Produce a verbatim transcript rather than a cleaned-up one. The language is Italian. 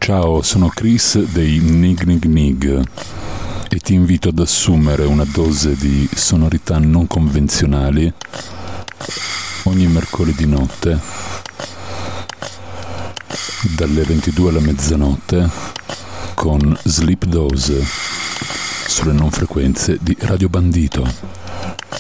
Ciao, sono Chris dei Nig Nig Nig e ti invito ad assumere una dose di sonorità non convenzionali ogni mercoledì notte dalle ventidue alla mezzanotte con Sleep Dose sulle non frequenze di Radio Bandito.